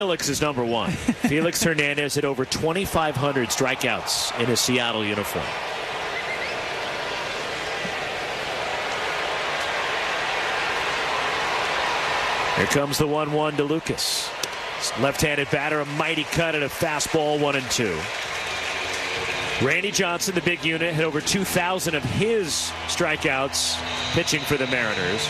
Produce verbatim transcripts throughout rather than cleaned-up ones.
Felix is number one. Felix Hernandez had over twenty-five hundred strikeouts in a Seattle uniform. Here comes the one one to Lucas. Left-handed batter, a mighty cut at a fastball, one and two. Randy Johnson, the big unit, had over two thousand of his strikeouts pitching for the Mariners.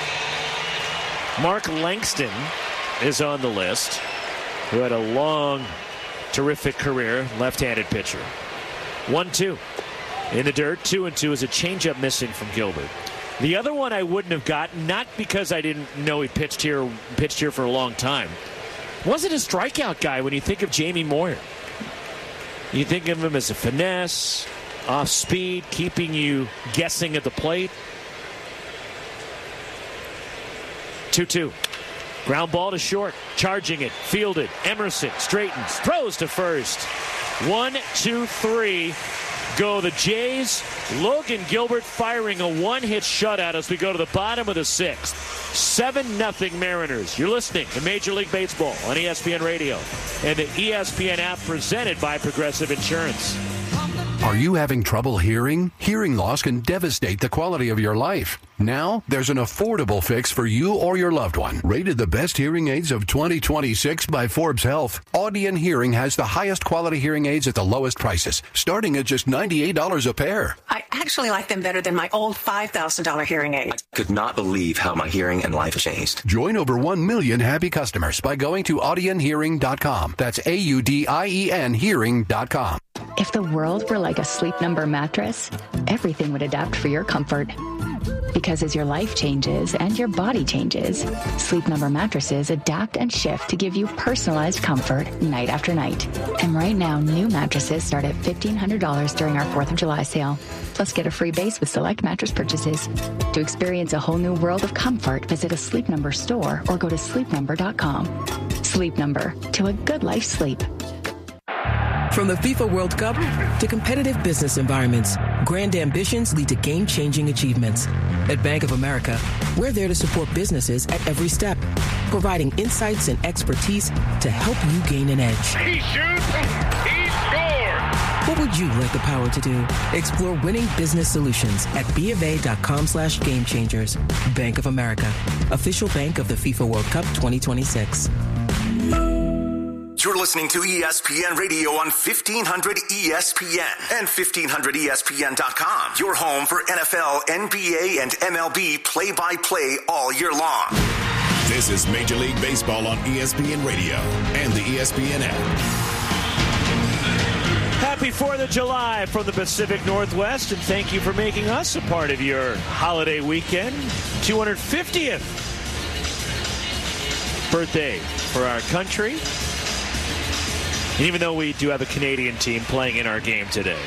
Mark Langston is on the list, who had a long, terrific career, left-handed pitcher. one two. In the dirt, two and two is a changeup missing from Gilbert. The other one I wouldn't have gotten, not because I didn't know he pitched here, pitched here for a long time. Wasn't a strikeout guy when you think of Jamie Moyer. You think of him as a finesse, off speed, keeping you guessing at the plate. two two. Ground ball to short. Charging it. Fielded. Emerson straightens. Throws to first. One, two, three. Go the Jays. Logan Gilbert firing a one-hit shutout as we go to the bottom of the sixth. seven nothing Mariners. You're listening to Major League Baseball on E S P N Radio and the E S P N app presented by Progressive Insurance. Are you having trouble hearing? Hearing loss can devastate the quality of your life. Now, there's an affordable fix for you or your loved one. Rated the best hearing aids of twenty twenty-six by Forbes Health, Audion Hearing has the highest quality hearing aids at the lowest prices, starting at just ninety-eight dollars a pair. I actually like them better than my old five thousand dollars hearing aid. I could not believe how my hearing and life changed. Join over one million happy customers by going to audion hearing dot com. That's A U D I E N hearing dot com. If the world were like a Sleep Number mattress, everything would adapt for your comfort. Because as your life changes and your body changes, Sleep Number mattresses adapt and shift to give you personalized comfort night after night. And right now, new mattresses start at fifteen hundred dollars during our fourth of July sale. Plus, get a free base with select mattress purchases. To experience a whole new world of comfort, visit a Sleep Number store or go to sleep number dot com. Sleep Number, to a good life sleep. From the FIFA World Cup to competitive business environments, grand ambitions lead to game-changing achievements. At Bank of America, we're there to support businesses at every step, providing insights and expertise to help you gain an edge. He shoots, he scores! What would you like the power to do? Explore winning business solutions at bofa.com slash game changers. Bank of America, official bank of the FIFA World Cup twenty twenty-six. You're listening to E S P N Radio on fifteen hundred E S P N and fifteen hundred E S P N dot com. Your home for N F L, N B A, and M L B play-by-play all year long. This is Major League Baseball on E S P N Radio and the E S P N app. Happy fourth of July from the Pacific Northwest, and thank you for making us a part of your holiday weekend. two hundred fiftieth birthday for our country. Even though we do have a Canadian team playing in our game today.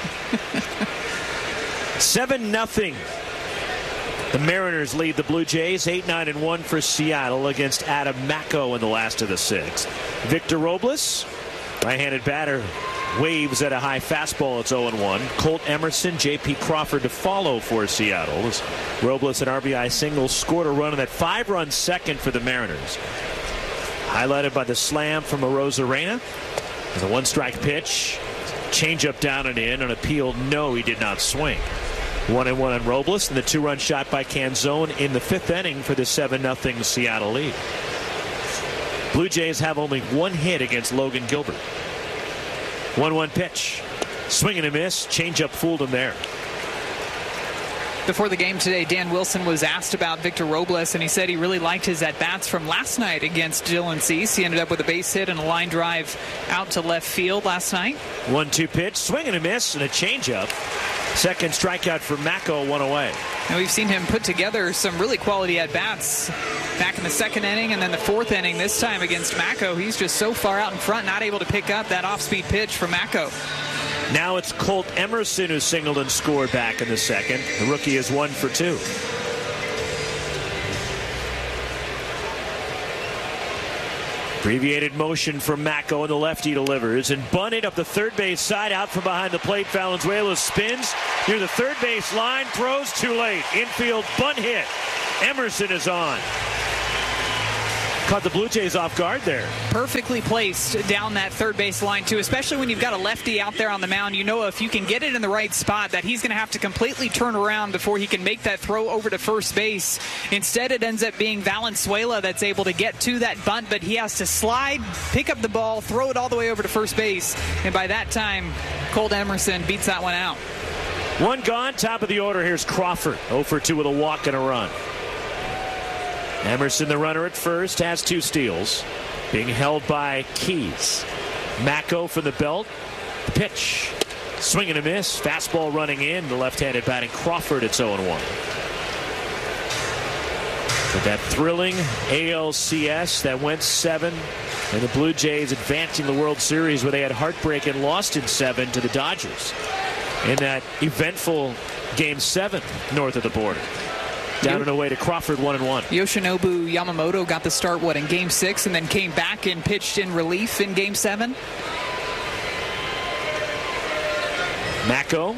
seven nothing. The Mariners lead the Blue Jays eight nine and one for Seattle against Adam Macko in the last of the six. Victor Robles, right-handed batter, waves at a high fastball. It's oh and one. Colt Emerson, J P Crawford to follow for Seattle. As Robles, an R B I single, scored a run on that five-run second for the Mariners. Highlighted by the slam from Arozarena. There's a one-strike pitch. Changeup down and in. On appeal, no, he did not swing. One and one on Robles, and the two-run shot by Canzone in the fifth inning for the seven nothing Seattle lead. Blue Jays have only one hit against Logan Gilbert. one one pitch. Swing and a miss. Changeup fooled him there. Before the game today, Dan Wilson was asked about Victor Robles, and he said he really liked his at-bats from last night against Dylan Cease. He ended up with a base hit and a line drive out to left field last night. one two pitch, swing and a miss, and a changeup. Second strikeout for Macko, one away. And we've seen him put together some really quality at-bats back in the second inning and then the fourth inning this time against Macko. He's just so far out in front, not able to pick up that off-speed pitch for Macko. Now it's Colt Emerson who singled and scored back in the second. The rookie is one for two. Abbreviated motion from Macko, and the lefty delivers. And bunted up the third base side, out from behind the plate. Valenzuela spins near the third base line, throws too late. Infield bunt hit. Emerson is on. Caught the Blue Jays off guard there. Perfectly placed down that third base line, too, especially when you've got a lefty out there on the mound. You know if you can get it in the right spot that he's going to have to completely turn around before he can make that throw over to first base. Instead, it ends up being Valenzuela that's able to get to that bunt, but he has to slide, pick up the ball, throw it all the way over to first base. And by that time, Colt Emerson beats that one out. One gone, top of the order. Here's Crawford, oh for two with a walk and a run. Emerson, the runner at first, has two steals. Being held by Keys. Mako from the belt. The pitch. Swing and a miss. Fastball running in. The left-handed batting Crawford. It's oh and one. With that thrilling A L C S that went seven. And the Blue Jays advancing the World Series where they had heartbreak and lost in seven to the Dodgers. In that eventful game seven north of the border. Down and away to Crawford, one and one. Yoshinobu Yamamoto got the start, what, in game six, and then came back and pitched in relief in game seven? Mako.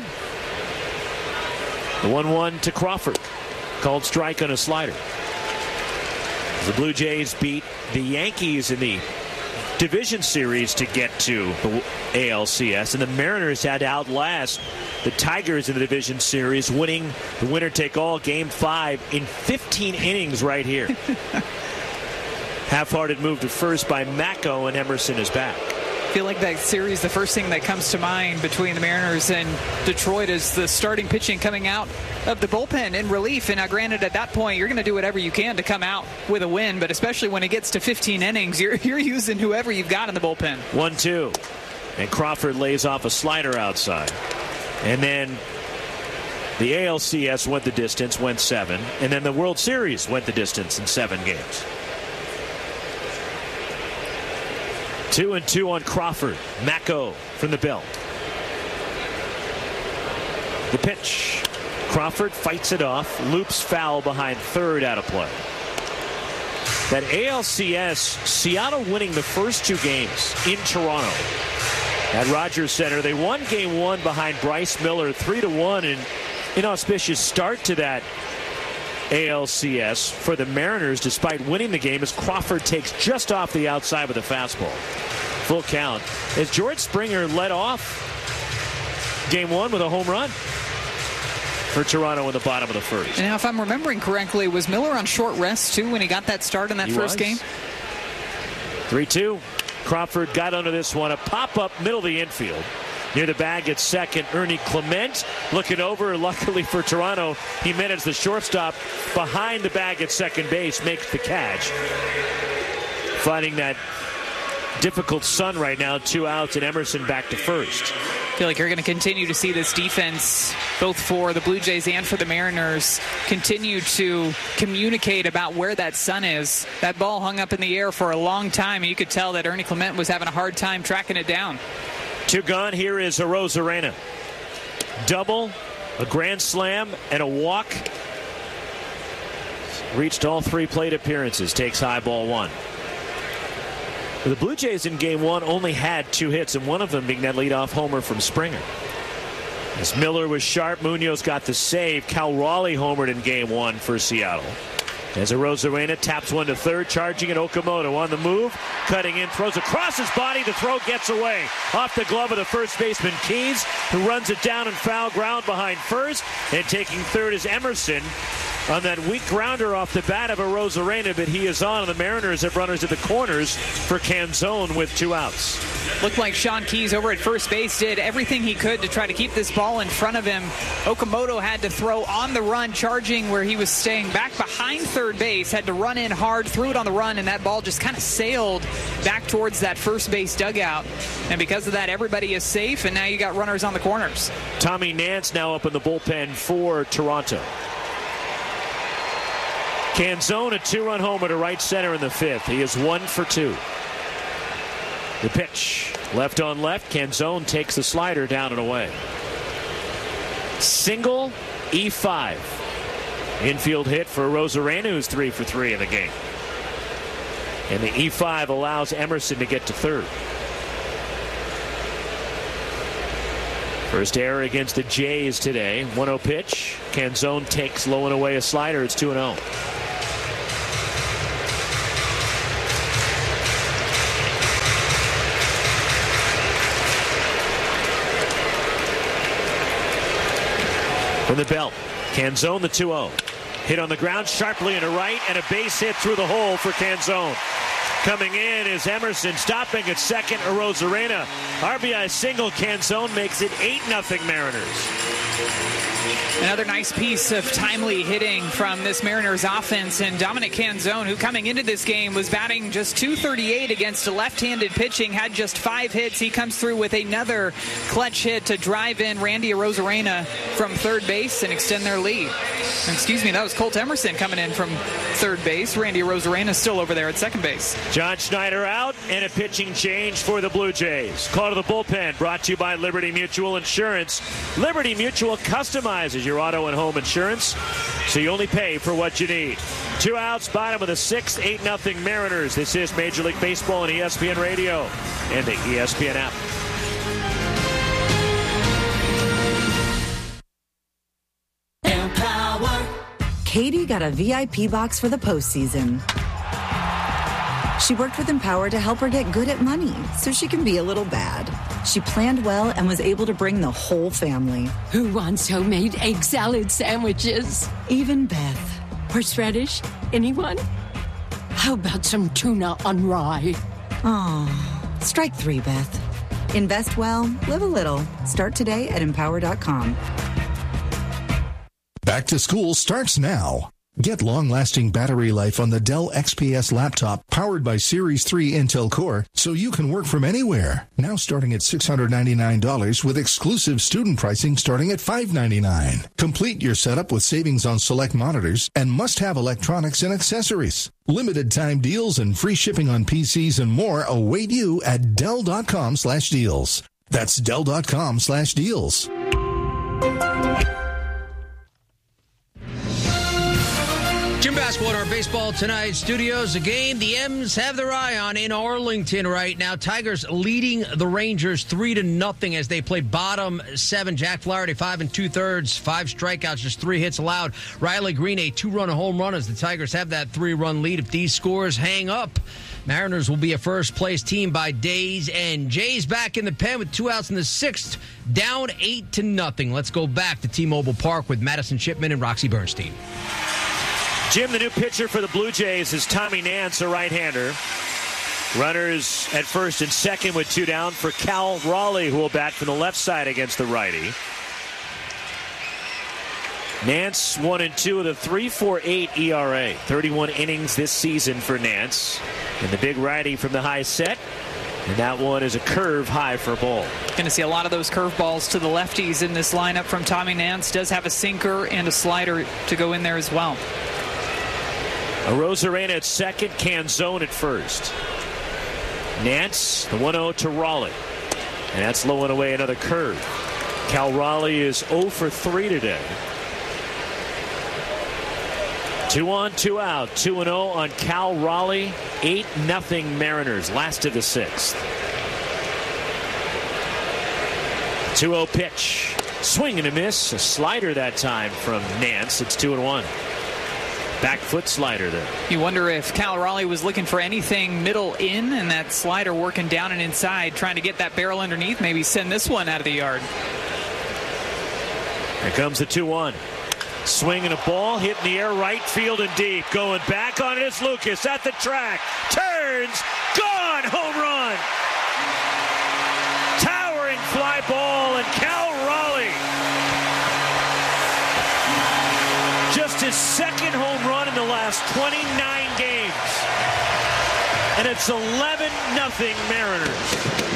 The one one to Crawford. Called strike on a slider. The Blue Jays beat the Yankees in the division series to get to the A L C S, and the Mariners had to outlast the Tigers in the division series, winning the winner-take-all game five in fifteen innings right here. Half-hearted move to first by Mako, and Emerson is back. I feel like that series, the first thing that comes to mind between the Mariners and Detroit is the starting pitching coming out of the bullpen in relief. And now, granted, at that point, you're going to do whatever you can to come out with a win, but especially when it gets to fifteen innings, you're, you're using whoever you've got in the bullpen. one two. And Crawford lays off a slider outside. And then the A L C S went the distance, went seven. And then the World Series went the distance in seven games. Two and two on Crawford. Mako from the belt. The pitch. Crawford fights it off. Loops foul behind third, out of play. That A L C S, Seattle winning the first two games in Toronto at Rogers Center. They won game one behind Bryce Miller three to one, and inauspicious start to that A L C S for the Mariners despite winning the game as Crawford takes just off the outside with a fastball. Full count as George Springer led off game one with a home run for Toronto in the bottom of the first. And now, if I'm remembering correctly, was Miller on short rest too when he got that start in that he first was. game? three two. Crawford got under this one. A pop-up middle of the infield. Near the bag at second, Ernie Clement looking over. Luckily for Toronto, Jimenez, the shortstop, behind the bag at second base, makes the catch. Fighting that difficult sun right now. Two outs, and Emerson back to first. I feel like you're going to continue to see this defense, both for the Blue Jays and for the Mariners, continue to communicate about where that sun is. That ball hung up in the air for a long time, and you could tell that Ernie Clement was having a hard time tracking it down. Two gone. Here is Arozarena. Double, a grand slam, and a walk. Reached all three plate appearances. Takes high ball one. The Blue Jays in game one only had two hits, and one of them being that leadoff homer from Springer. As Miller was sharp, Munoz got the save. Cal Raleigh homered in game one for Seattle. As Arozarena taps one to third, charging at Okamoto on the move, cutting in, throws across his body. The throw gets away off the glove of the first baseman Keys, who runs it down in foul ground behind first, and taking third is Emerson on that weak grounder off the bat of Arozarena, but he is on, and the Mariners have runners at the corners for Canzone with two outs. Looked like Sean Keys over at first base did everything he could to try to keep this ball in front of him. Okamoto had to throw on the run, charging where he was staying back behind third base, had to run in hard, threw it on the run, and that ball just kind of sailed back towards that first base dugout. And because of that, everybody is safe, and now you got runners on the corners. Tommy Nance now up in the bullpen for Toronto. Canzone, a two-run homer to right center in the fifth. He is one for two. The pitch, left on left. Canzone takes the slider down and away. Single, E five. Infield hit for Arozarena, who's three for three in the game. And the E five allows Emerson to get to third. First error against the Jays today. one oh pitch. Canzone takes low and away a slider. It's two and oh. In the belt, Canzone the two oh. Hit on the ground sharply into right, and a base hit through the hole for Canzone. Coming in is Emerson, stopping at second, Arozarena. R B I single, Canzone makes it eight nothing Mariners. Another nice piece of timely hitting from this Mariners offense, and Dominic Canzone, who coming into this game was batting just two thirty-eight against a left-handed pitching, had just five hits. He comes through with another clutch hit to drive in Randy Arozarena from third base and extend their lead. Excuse me, that was Colt Emerson coming in from third base. Randy Arozarena still over there at second base. John Schneider out, and a pitching change for the Blue Jays. Call to the bullpen, brought to you by Liberty Mutual Insurance. Liberty Mutual customizes your auto and home insurance, so you only pay for what you need. Two outs, bottom of the sixth, eight nothing Mariners. This is Major League Baseball on E S P N Radio and the E S P N app. Empower. Katie got a V I P box for the postseason. She worked with Empower to help her get good at money so she can be a little bad. She planned well and was able to bring the whole family. Who wants homemade egg salad sandwiches? Even Beth. Horseradish? Anyone? How about some tuna on rye? Oh, strike three, Beth. Invest well, live a little. Start today at empower dot com. Back to school starts now. Get long-lasting battery life on the Dell X P S laptop powered by Series three Intel Core so you can work from anywhere. Now starting at six hundred ninety-nine dollars with exclusive student pricing starting at five hundred ninety-nine dollars. Complete your setup with savings on select monitors and must-have electronics and accessories. Limited time deals and free shipping on P Cs and more await you at Dell dot com slash deals. That's Dell dot com slash deals. Jim Basketball in our Baseball Tonight studios. A game the M's have their eye on in Arlington right now. Tigers leading the Rangers three to nothing as they play bottom seven. Jack Flaherty, five and two-thirds, five strikeouts, just three hits allowed. Riley Green, a two-run home run as the Tigers have that three-run lead. If these scores hang up, Mariners will be a first-place team by day's end. Jays back in the pen with two outs in the sixth, down eight to nothing. Let's go back to T-Mobile Park with Madison Shipman and Roxy Bernstein. Jim, the new pitcher for the Blue Jays is Tommy Nance, a right-hander. Runners at first and second with two down for Cal Raleigh, who will bat from the left side against the righty. Nance one and two with a three point four eight E R A. thirty-one innings this season for Nance. And the big righty from the high set. And that one is a curve high for a ball. Going to see a lot of those curveballs to the lefties in this lineup from Tommy Nance. Does have a sinker and a slider to go in there as well. Arozarena at second, Canzone at first. Nance, the one oh to Raleigh. And that's low and away, another curve. Cal Raleigh is oh for three today. Two on, two out. two and oh on Cal Raleigh. eight nothing Mariners, last of the sixth. two oh pitch. Swing and a miss. A slider that time from Nance. It's two and one. Back foot slider there. You wonder if Cal Raleigh was looking for anything middle in, and that slider working down and inside, trying to get that barrel underneath, maybe send this one out of the yard. Here comes the two one. Swing and a ball, hit in the air, right field and deep. Going back on it is Lucas at the track. Turns, gone, home run. Towering fly ball, and Cal Raleigh, just his second home run in the last twenty-nine games. And it's eleven nothing Mariners.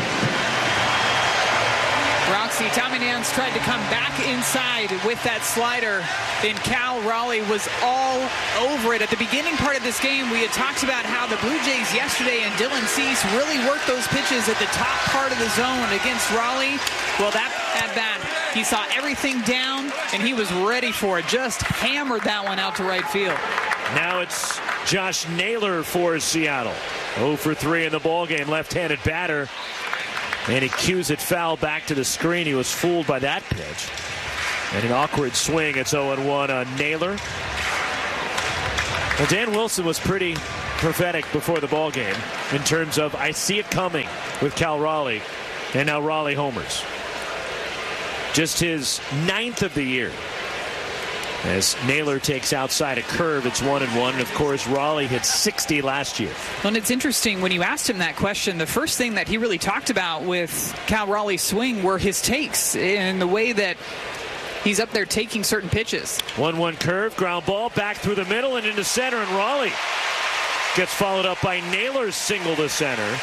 Roxy, Tommy Nance tried to come back inside with that slider, and Cal Raleigh was all over it. At the beginning part of this game, we had talked about how the Blue Jays yesterday and Dylan Cease really worked those pitches at the top part of the zone against Raleigh. Well, that at bat, he saw everything down, and he was ready for it. Just hammered that one out to right field. Now it's Josh Naylor for Seattle. oh for three in the ballgame, left-handed batter. And he cues it foul back to the screen. He was fooled by that pitch. And an awkward swing. It's oh and one on Naylor. Well, Dan Wilson was pretty prophetic before the ball game in terms of I see it coming with Cal Raleigh. And now Raleigh homers. Just his ninth of the year. As Naylor takes outside a curve, it's one and one. And, of course, Raleigh hit sixty last year. Well, and it's interesting, when you asked him that question, the first thing that he really talked about with Cal Raleigh's swing were his takes and the way that he's up there taking certain pitches. one one curve, ground ball, back through the middle and into center, and Raleigh gets followed up by Naylor's single to center.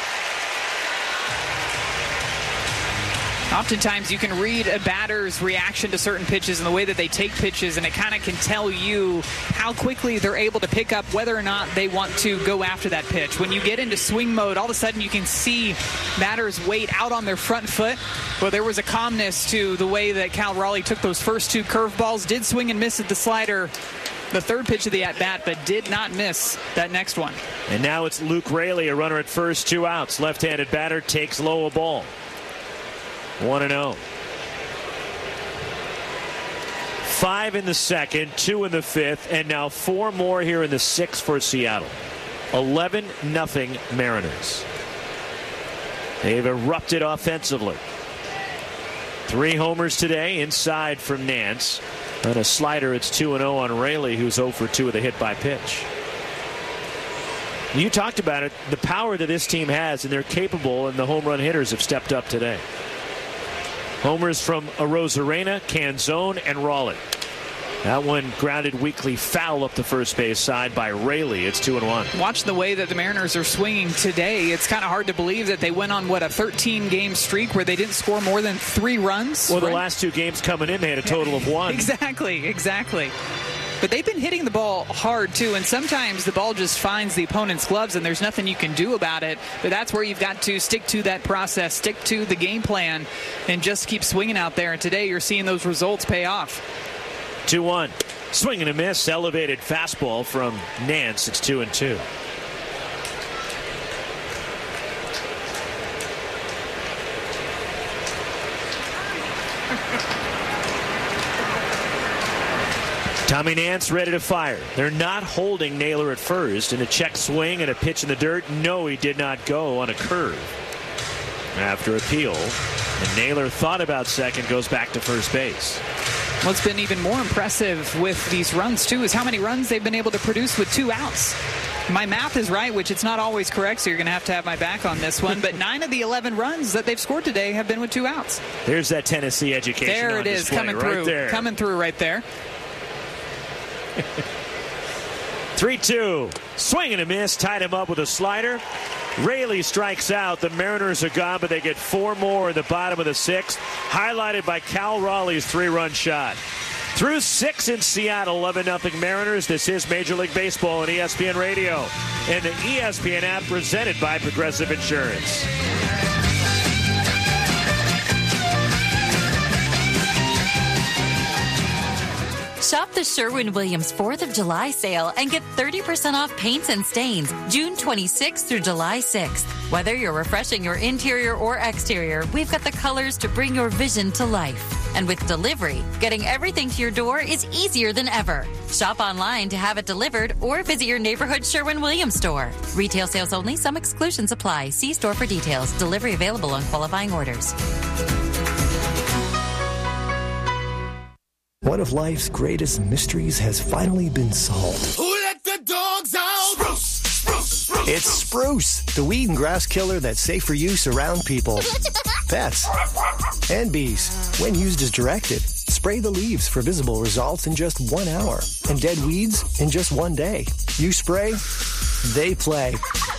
Oftentimes you can read a batter's reaction to certain pitches and the way that they take pitches, and it kind of can tell you how quickly they're able to pick up whether or not they want to go after that pitch. When you get into swing mode, all of a sudden you can see batters wait out on their front foot. Well, there was a calmness to the way that Cal Raleigh took those first two curveballs, did swing and miss at the slider, the third pitch of the at-bat, but did not miss that next one. And now it's Luke Raley, a runner at first, two outs. Left-handed batter takes low a ball. one and oh. Five in the second, two in the fifth, and now four more here in the sixth for Seattle. eleven nothing Mariners. They've erupted offensively. Three homers today inside from Nance. On a slider, it's two and oh on Raley, who's oh for two with a hit by pitch. You talked about it, the power that this team has, and they're capable, and the home run hitters have stepped up today. Homers from Arozarena, Canzone, and Raleigh. That one grounded weakly foul up the first base side by Raley. It's two and one. Watch the way that the Mariners are swinging today. It's kind of hard to believe that they went on, what, a thirteen game streak where they didn't score more than three runs? Well, right? The last two games coming in, they had a total of one. Exactly, exactly. But they've been hitting the ball hard, too, and sometimes the ball just finds the opponent's gloves, and there's nothing you can do about it. But that's where you've got to stick to that process, stick to the game plan, and just keep swinging out there. And today you're seeing those results pay off. two one. Swing and a miss. Elevated fastball from Nance. It's two and two. Tommy Nance ready to fire. They're not holding Naylor at first. And a check swing and a pitch in the dirt. No, he did not go on a curve. After appeal. And Naylor thought about second, goes back to first base. What's been even more impressive with these runs, too, is how many runs they've been able to produce with two outs. My math is right, which it's not always correct, so you're going to have to have my back on this one. But nine of the eleven runs that they've scored today have been with two outs. There's that Tennessee education. There on it is, display, coming right through. There. Coming through right there. three two. Swing and a miss. Tied him up with a slider. Raley strikes out. The Mariners are gone, but they get four more in the bottom of the sixth. Highlighted by Cal Raleigh's three-run shot. Through six in Seattle, eleven nothing Mariners. This is Major League Baseball on E S P N Radio and the E S P N app, presented by Progressive Insurance. Shop the Sherwin-Williams fourth of July sale and get thirty percent off paints and stains June twenty-sixth through July sixth. Whether you're refreshing your interior or exterior, we've got the colors to bring your vision to life. And with delivery, getting everything to your door is easier than ever. Shop online to have it delivered or visit your neighborhood Sherwin-Williams store. Retail sales only. Some exclusions apply. See store for details. Delivery available on qualifying orders. One of life's greatest mysteries has finally been solved. Who let the dogs out? Spruce, spruce, spruce. It's Spruce, the weed and grass killer that's safe for use around people, pets, and bees. When used as directed, spray the leaves for visible results in just one hour, and dead weeds in just one day. You spray, they play.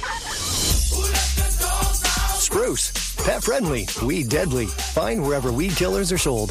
Spruce, pet friendly, weed deadly. Find wherever weed killers are sold.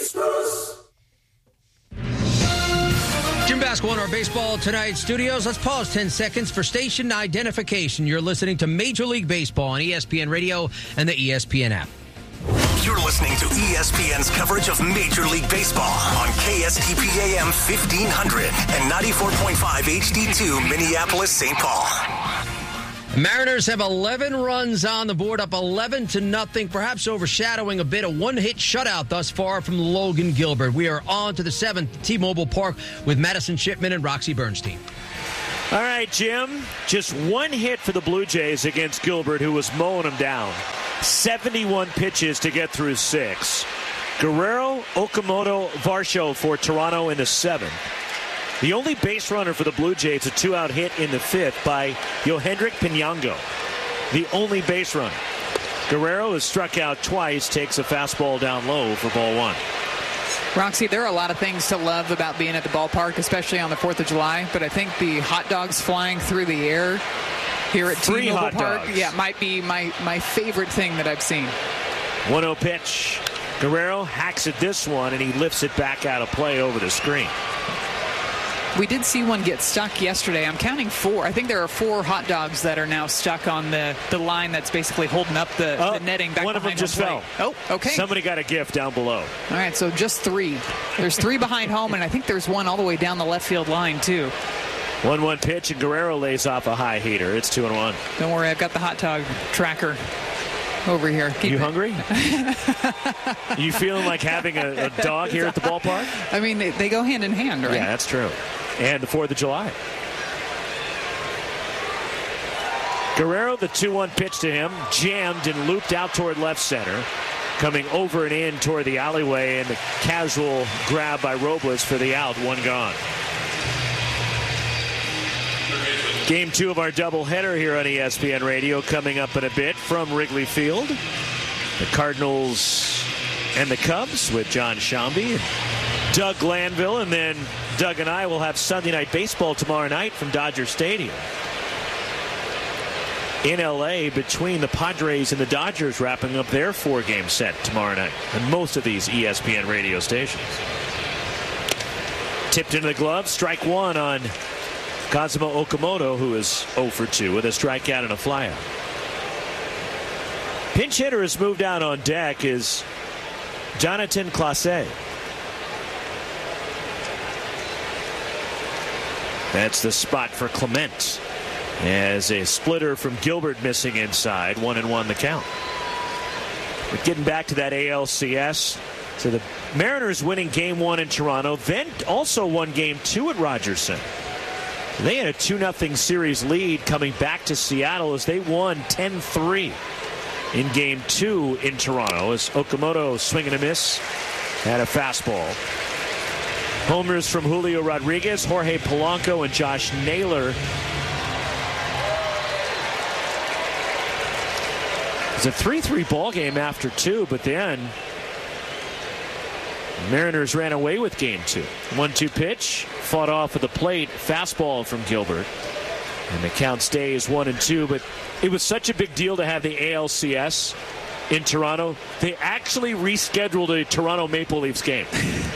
Jim Basketball in our Baseball Tonight studios. Let's pause ten seconds for station identification. You're listening to Major League Baseball on E S P N Radio and the E S P N app. You're listening to E S P N's coverage of Major League Baseball on K S T P A M fifteen hundred and ninety-four point five H D two Minneapolis, Saint Paul. Mariners have eleven runs on the board, up eleven to nothing, perhaps overshadowing a bit a one-hit shutout thus far from Logan Gilbert. We are on to the seventh, T-Mobile Park, with Madison Shipman and Roxy Bernstein. All right, Jim, just one hit for the Blue Jays against Gilbert, who was mowing them down. seventy-one pitches to get through six. Guerrero, Okamoto, Varsho for Toronto in the seventh. The only base runner for the Blue Jays, a two-out hit in the fifth by Yohendrick Pinango. The only base runner. Guerrero has struck out twice, takes a fastball down low for ball one. Roxy, there are a lot of things to love about being at the ballpark, especially on the fourth of July, but I think the hot dogs flying through the air here at Free T-Mobile hot Park, dogs. yeah, might be my, my favorite thing that I've seen. one oh pitch. Guerrero hacks at this one, and he lifts it back out of play over the screen. We did see one get stuck yesterday. I'm counting four. I think there are four hot dogs that are now stuck on the, the line that's basically holding up the, oh, the netting back one of them behind just home fell. plate. Oh, okay. Somebody got a gift down below. All right, so just three. There's three behind home, and I think there's one all the way down the left field line, too. one one pitch, and Guerrero lays off a high heater. It's two and one. Don't worry, I've got the hot dog tracker over here. Keep you it. hungry? You feeling like having a, a dog here at the ballpark? I mean, they, they go hand in hand, right? Yeah, that's true. And the fourth of July. Guerrero, the two one pitch to him, jammed and looped out toward left center. Coming over and in toward the alleyway, and the casual grab by Robles for the out, one gone. Game two of our doubleheader here on E S P N Radio coming up in a bit from Wrigley Field. The Cardinals and the Cubs with John Shambi and Doug Glanville, and then Doug and I will have Sunday Night Baseball tomorrow night from Dodger Stadium in L A between the Padres and the Dodgers, wrapping up their four-game set tomorrow night on most of these E S P N radio stations. Tipped into the glove, strike one on Kazuma Okamoto, who is oh for two with a strikeout and a flyout. Pinch hitter has moved out on deck is Jonathan Clase. That's the spot for Clement, as a splitter from Gilbert missing inside. One and one the count. But getting back to that A L C S, so the Mariners winning game one in Toronto, then also won game two at Rogers Center. They had a two nothing series lead coming back to Seattle as they won ten three in game two in Toronto, as Okamoto swing and a miss had a fastball. Homers from Julio Rodriguez, Jorge Polanco, and Josh Naylor. It's a three three ball game after two, but then Mariners ran away with game two. one two pitch, fought off at the plate, fastball from Gilbert. And the count stays one and two, but it was such a big deal to have the A L C S in Toronto. They actually rescheduled a Toronto Maple Leafs game.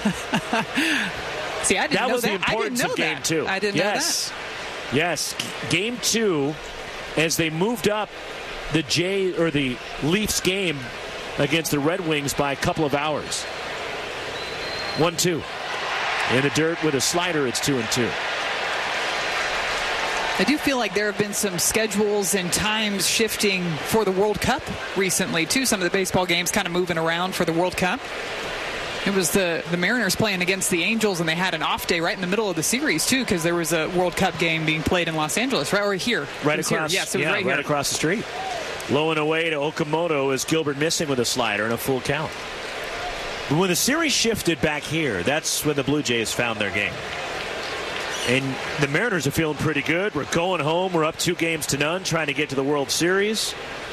See, I didn't that know was that. the importance I didn't know of game that. two. I didn't yes. know that. Yes. Game two, as they moved up the Jay or the Leafs game against the Red Wings by a couple of hours. one two. In the dirt with a slider, it's two and two. I do feel like there have been some schedules and times shifting for the World Cup recently, too. Some of the baseball games kind of moving around for the World Cup. It was the, the Mariners playing against the Angels, and they had an off day right in the middle of the series, too, because there was a World Cup game being played in Los Angeles, right? Or here. Right it across, here. Yes, it was yeah, right, right here. across the street. Low and away to Okamoto as Gilbert missing with a slider and a full count. But when the series shifted back here, that's when the Blue Jays found their game. And the Mariners are feeling pretty good. We're going home. We're up two games to none, trying to get to the World Series.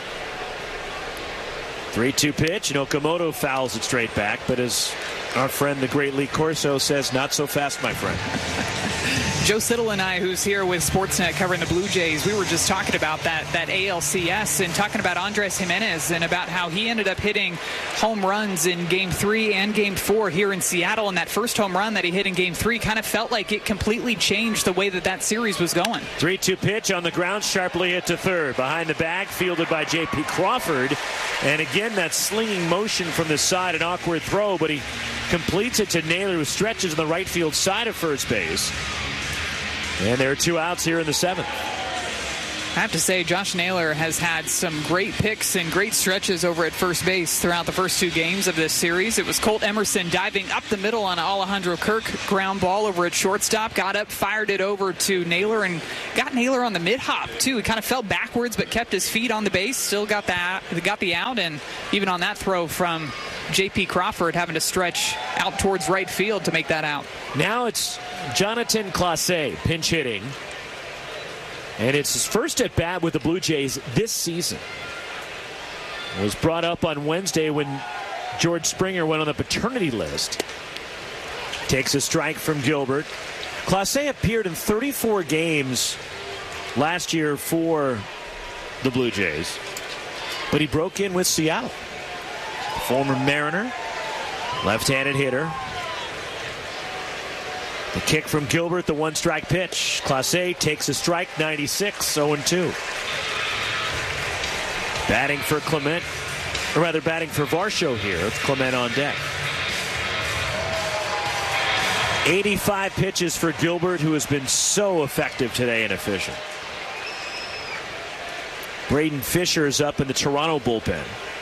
three two pitch, and Okamoto fouls it straight back. But as our friend, the great Lee Corso, says, not so fast, my friend. Joe Siddle and I, who's here with Sportsnet covering the Blue Jays, we were just talking about that that A L C S and talking about Andres Jimenez and about how he ended up hitting home runs in Game three and Game four here in Seattle. And that first home run that he hit in Game three kind of felt like it completely changed the way that that series was going. three two pitch on the ground, sharply hit to third. Behind the bag, fielded by J P Crawford. And again, that slinging motion from the side, an awkward throw, but he completes it to Naylor, who stretches on the right field side of first base. And there are two outs here in the seventh. I have to say, Josh Naylor has had some great picks and great stretches over at first base throughout the first two games of this series. It was Colt Emerson diving up the middle on an Alejandro Kirk ground ball over at shortstop. Got up, fired it over to Naylor, and got Naylor on the mid-hop, too. He kind of fell backwards but kept his feet on the base. Still got the, got the out, and even on that throw from J P Crawford having to stretch out towards right field to make that out. Now it's Jonathan Clase, pinch hitting. And it's his first at bat with the Blue Jays this season. It was brought up on Wednesday when George Springer went on the paternity list. Takes a strike from Gilbert. Clase appeared in thirty-four games last year for the Blue Jays, but he broke in with Seattle. Former Mariner, left-handed hitter. The kick from Gilbert, the one-strike pitch. Clase takes a strike, ninety-six, oh and two. Batting for Clement, or rather batting for Varsho here, with Clement on deck. eighty-five pitches for Gilbert, who has been so effective today and efficient. Braden Fisher is up in the Toronto bullpen.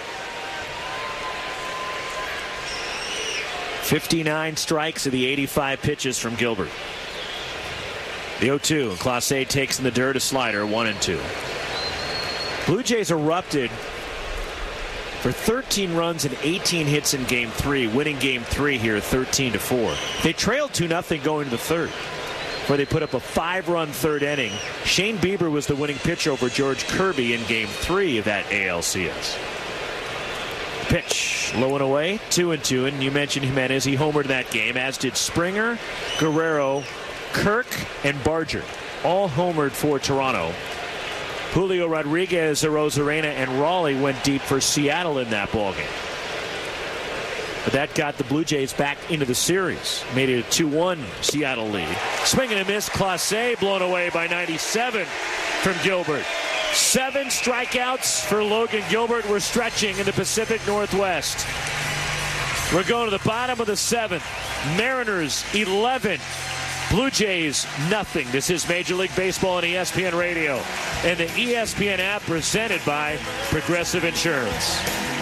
fifty-nine strikes of the eighty-five pitches from Gilbert. The oh two, Clase takes in the dirt, a slider, one and two. Blue Jays erupted for thirteen runs and eighteen hits in game three, winning game three here thirteen to four. They trailed two nothing going to the third, where they put up a five-run third inning. Shane Bieber was the winning pitcher over George Kirby in game three of that A L C S. Pitch, low and away, two and two, and you mentioned Jimenez. He homered that game, as did Springer, Guerrero, Kirk, and Barger. All homered for Toronto. Julio Rodriguez, Arozarena, and Raleigh went deep for Seattle in that ballgame. But that got the Blue Jays back into the series. Made it a two one Seattle lead. Swing and a miss. Clase blown away by ninety-seven from Gilbert. Seven strikeouts for Logan Gilbert. We're stretching in the Pacific Northwest. We're going to the bottom of the seventh. Mariners eleven. Blue Jays, nothing. This is Major League Baseball on E S P N Radio and the E S P N app, presented by Progressive Insurance.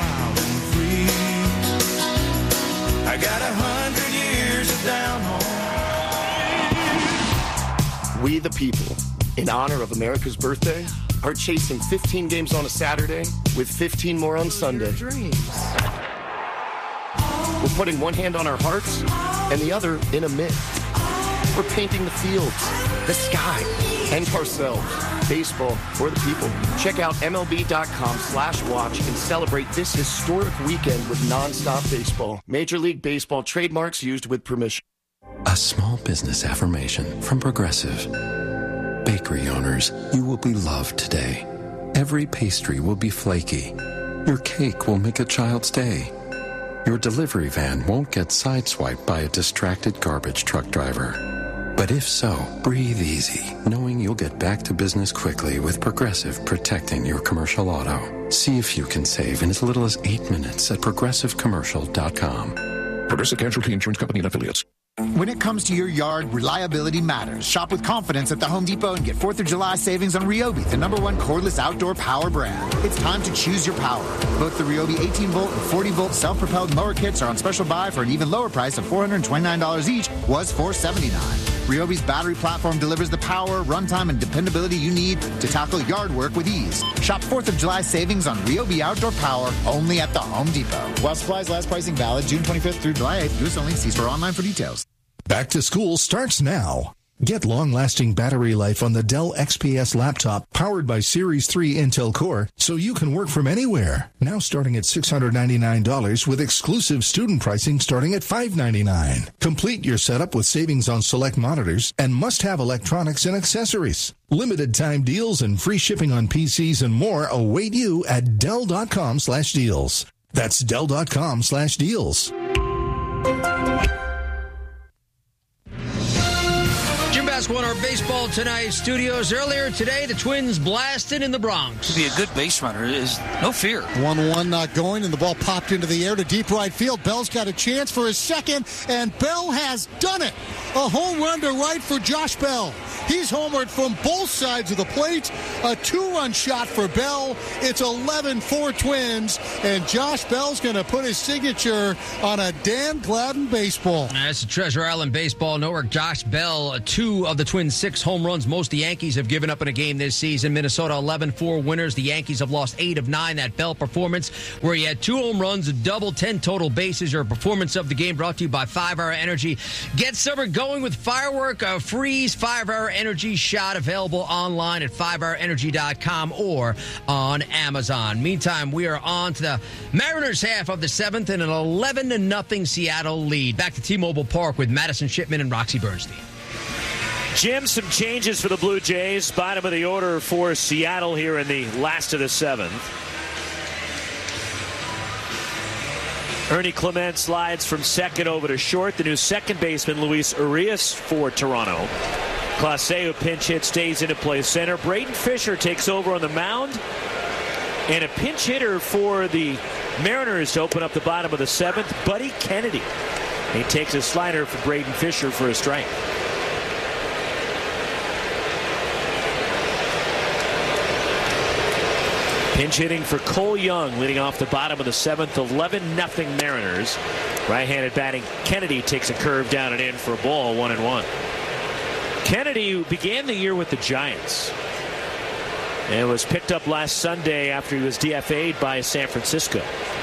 I got a hundred years of down home. We the people, in honor of America's birthday, are chasing fifteen games on a Saturday with fifteen more on Sunday. We're putting one hand on our hearts and the other in a mitt. We're painting the fields, the sky, and ourselves. Baseball for the people. Check out M L B dot com slash watch and celebrate this historic weekend with nonstop baseball. Major League Baseball trademarks used with permission. A small business affirmation from Progressive. Bakery owners, you will be loved today. Every pastry will be flaky. Your cake will make a child's day. Your delivery van won't get sideswiped by a distracted garbage truck driver. But if so, breathe easy, knowing you'll get back to business quickly with Progressive protecting your commercial auto. See if you can save in as little as eight minutes at progressive commercial dot com. Progressive Casualty Insurance Company and Affiliates. When it comes to your yard, reliability matters. Shop with confidence at the Home Depot and get fourth of July savings on Ryobi, the number one cordless outdoor power brand. It's time to choose your power. Both the Ryobi eighteen volt and forty volt self-propelled mower kits are on special buy for an even lower price of four hundred twenty-nine dollars each, was four hundred seventy-nine dollars. Ryobi's battery platform delivers the power, runtime, and dependability you need to tackle yard work with ease. Shop fourth of July savings on Ryobi outdoor power only at the Home Depot. While supplies last, pricing valid June twenty-fifth through July eighth. U S only. See store online for details. Back to school starts now. Get long-lasting battery life on the Dell X P S laptop powered by Series three Intel Core so you can work from anywhere. Now starting at six hundred ninety-nine dollars with exclusive student pricing starting at five hundred ninety-nine dollars. Complete your setup with savings on select monitors and must-have electronics and accessories. Limited time deals and free shipping on P Cs and more await you at Dell.com slash deals. That's Dell.com slash deals. Jim Basketball in our Baseball Tonight studios. Earlier today, the Twins blasted in the Bronx. To be a good base runner is no fear. one one not going, and the ball popped into the air to deep right field. Bell's got a chance for his second, and Bell has done it. A home run to right for Josh Bell. He's homered from both sides of the plate. A two-run shot for Bell. It's eleven four Twins, and Josh Bell's going to put his signature on a Dan Gladden baseball. That's the Treasure Island baseball network. Josh Bell, two of the Twins' six home runs. Most the Yankees have given up in a game this season. Minnesota eleven four winners. The Yankees have lost eight of nine. That Bell performance where he had two home runs, a double, ten total bases. Your performance of the game brought to you by five hour Energy. Get summer going with Firework, a Freeze five hour Energy shot available online at five hour energy dot com or on Amazon. Meantime, we are on to the Mariners half of the seventh and an eleven to nothing Seattle lead. Back to T-Mobile Park with Madison Shipman and Roxy Bernstein. Jim, some changes for the Blue Jays. Bottom of the order for Seattle here in the last of the seventh. Ernie Clement slides from second over to short. The new second baseman, Luis Urias, for Toronto. Clase, who pinch hit, stays into play center. Braden Fisher takes over on the mound. And a pinch hitter for the Mariners to open up the bottom of the seventh, Buddy Kennedy. He takes a slider for Braden Fisher for a strike. Pinch hitting for Cole Young, leading off the bottom of the seventh, eleven nothing Mariners. Right-handed batting, Kennedy takes a curve down and in for a ball, one and one. Kennedy, who began the year with the Giants, and was picked up last Sunday after he was D F A'd by San Francisco.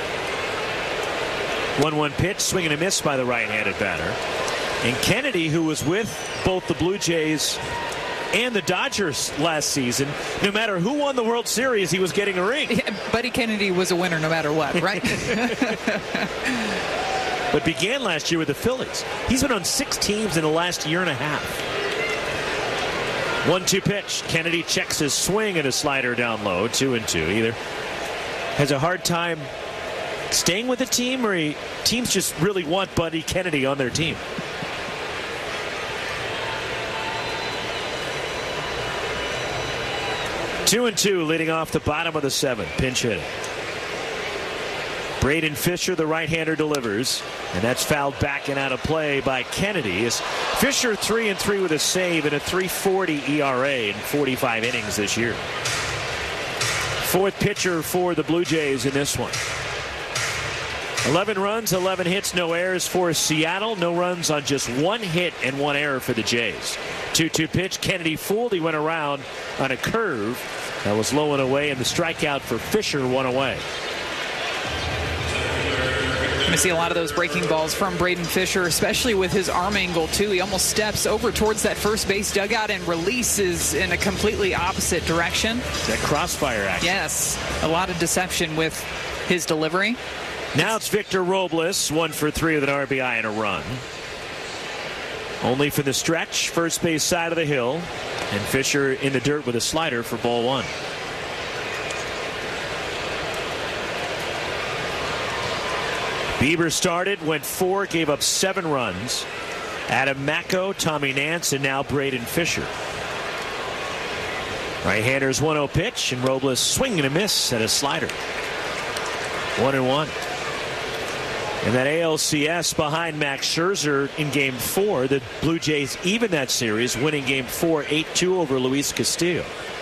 one one pitch, swing and a miss by the right-handed batter. And Kennedy, who was with both the Blue Jays and the Dodgers last season, no matter who won the World Series, he was getting a ring. Yeah, Buddy Kennedy was a winner no matter what, right? But began last year with the Phillies. He's been on six teams in the last year and a half. one two pitch. Kennedy checks his swing and a slider down low, two and two. Either has a hard time staying with the team, or he, teams just really want Buddy Kennedy on their team. Two and two, leading off the bottom of the seventh. Pinch hitting. Braden Fisher, the right-hander, delivers, and that's fouled back and out of play by Kennedy. As Fisher three and three with a save and a three forty E R A in forty-five innings this year. Fourth pitcher for the Blue Jays in this one. eleven runs, eleven hits, no errors for Seattle. No runs on just one hit and one error for the Jays. two two pitch. Kennedy fooled. He went around on a curve that was low and away, and the strikeout for Fisher, one away. I see a lot of those breaking balls from Braden Fisher, especially with his arm angle, too. He almost steps over towards that first base dugout and releases in a completely opposite direction. That crossfire action. Yes, a lot of deception with his delivery. Now it's Victor Robles, one for three with an R B I and a run. Only for the stretch, first base side of the hill, and Fisher in the dirt with a slider for ball one. Bieber started, went four, gave up seven runs. Adam Macko, Tommy Nance, and now Braden Fisher. Right-handers one oh pitch, and Robles swing and a miss at a slider. One and one. And that A L C S behind Max Scherzer in game four. The Blue Jays even that series, winning game four, eight two over Luis Castillo.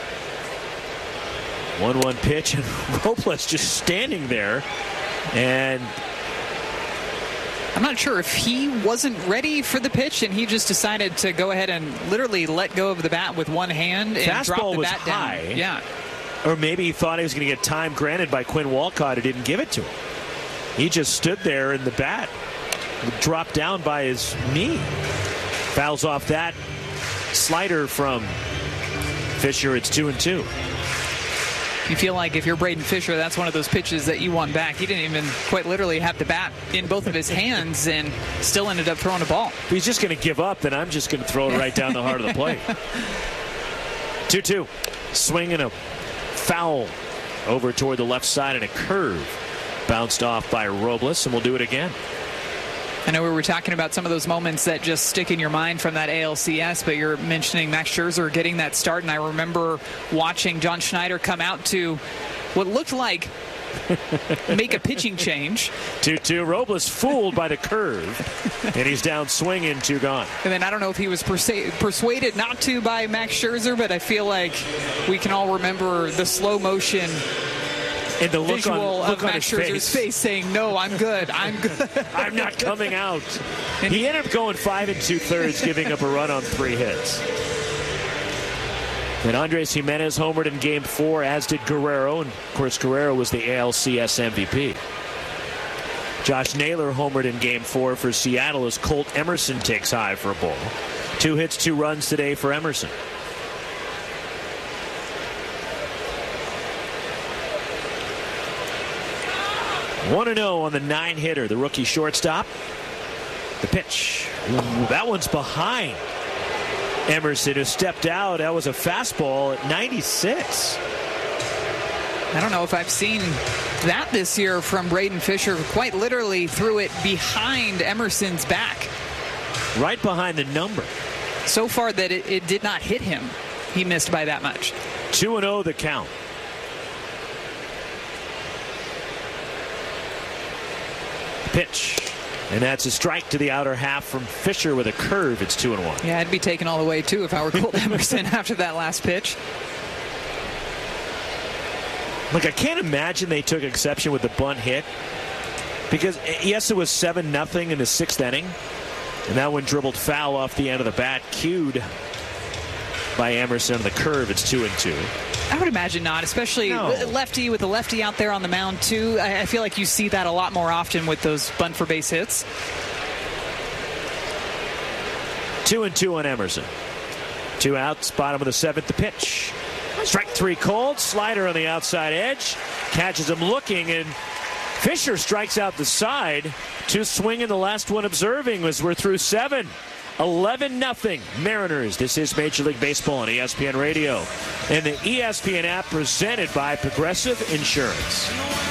one one pitch, and Robles just standing there. And I'm not sure if he wasn't ready for the pitch and he just decided to go ahead and literally let go of the bat with one hand and fastball drop the was bat high. down. Yeah. Or maybe he thought he was going to get time granted by Quinn Walcott, who didn't give it to him. He just stood there and the bat dropped down by his knee. Fouls off that slider from Fisher. It's two and two. You feel like if you're Braden Fisher, that's one of those pitches that you want back. He didn't even quite literally have the bat in both of his hands and still ended up throwing a ball. If he's just going to give up, then I'm just going to throw it right down the heart of the plate. two two. Swing and a foul over toward the left side and a curve. Bounced off by Robles, and we'll do it again. I know we were talking about some of those moments that just stick in your mind from that A L C S, but you're mentioning Max Scherzer getting that start, and I remember watching John Schneider come out to what looked like make a pitching change. two two. Robles fooled by the curve, and he's down swinging, two gone. And then I don't know if he was persa- persuaded not to by Max Scherzer, but I feel like we can all remember the slow motion and the look visual on, look of on Max his Scherzer's face. face saying, no, I'm good, I'm good. I'm not coming out. And he ended up going five and two-thirds, giving up a run on three hits. And Andres Jimenez homered in game four, as did Guerrero. And, of course, Guerrero was the A L C S M V P. Josh Naylor homered in game four for Seattle as Colt Emerson takes high for a ball. Two hits, two runs today for Emerson. one and oh on the nine-hitter, the rookie shortstop. The pitch. Ooh, that one's behind Emerson, who stepped out. That was a fastball at ninety-six. I don't know if I've seen that this year from Braden Fisher. Quite literally threw it behind Emerson's back. Right behind the number. So far that it, it did not hit him. He missed by that much. two and oh the count. Pitch. And that's a strike to the outer half from Fisher with a curve. It's two and one. Yeah, I'd be taken all the way, too, if I were Colt Emerson after that last pitch. Look, I can't imagine they took exception with the bunt hit. Because, yes, it was seven nothing in the sixth inning. And that one dribbled foul off the end of the bat, cued by Emerson on the curve. It's two and two. I would imagine not, especially no. lefty with the lefty out there on the mound, too. I, I feel like you see that a lot more often with those bunt for base hits. Two and two on Emerson. Two outs, bottom of the seventh, the pitch. Strike three called, slider on the outside edge. Catches him looking, and Fisher strikes out the side. Two swinging, the last one observing as we're through seven. eleven nothing Mariners. This is Major League Baseball on E S P N Radio and the E S P N app, presented by Progressive Insurance.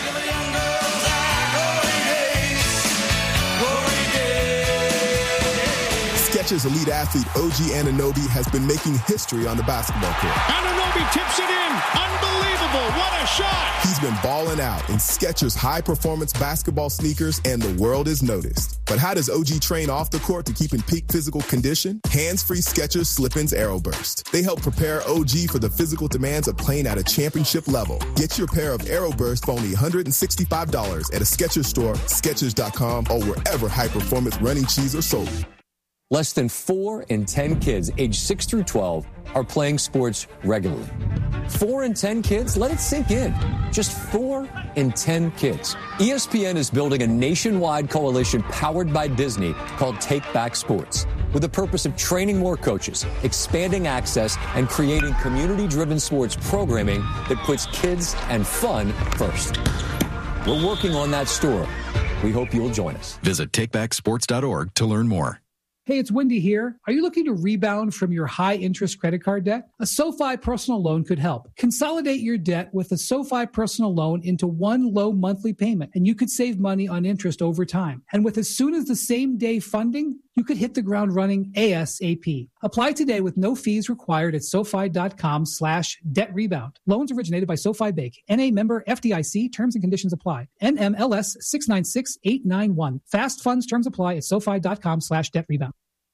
Skechers elite athlete O G Anunoby has been making history on the basketball court. Anunoby tips it in. Unbelievable. What a shot. He's been balling out in Skechers high-performance basketball sneakers, and the world is noticed. But how does O G train off the court to keep in peak physical condition? Hands-free Skechers Slip-ins AeroBurst. They help prepare O G for the physical demands of playing at a championship level. Get your pair of AeroBurst for only one hundred sixty-five dollars at a Skechers store, Skechers dot com, or wherever high-performance running shoes are sold. Less than four in ten kids aged six through twelve are playing sports regularly. Four in ten kids? Let it sink in. Just four in ten kids. E S P N is building a nationwide coalition powered by Disney called Take Back Sports, with the purpose of training more coaches, expanding access, and creating community-driven sports programming that puts kids and fun first. We're working on that story. We hope you'll join us. Visit take back sports dot org to learn more. Hey, it's Wendy here. Are you looking to rebound from your high-interest credit card debt? A SoFi personal loan could help. Consolidate your debt with a SoFi personal loan into one low monthly payment, and you could save money on interest over time. And with as soon as the same day funding, you could hit the ground running ASAP. Apply today with no fees required at SoFi.com slash debt rebound. Loans originated by SoFi Bank. N A member F D I C. Terms and conditions apply. N M L S six nine six eight nine one. Fast funds terms apply at SoFi.com slash debt rebound.